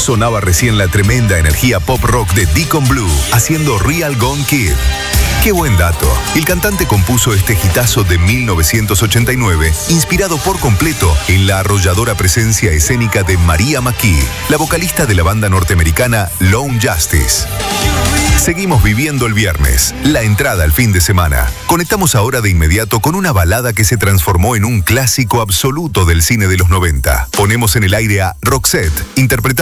Sonaba recién la tremenda energía pop rock de Deacon Blue haciendo Real Gone Kid. ¡Qué buen dato! El cantante compuso este hitazo de 1989, inspirado por completo en la arrolladora presencia escénica de Maria McKee, la vocalista de la banda norteamericana Lone Justice. Seguimos viviendo el viernes, la entrada al fin de semana. Conectamos ahora de inmediato con una balada que se transformó en un clásico absoluto del cine de los 90. Ponemos en el aire a Roxette, interpretando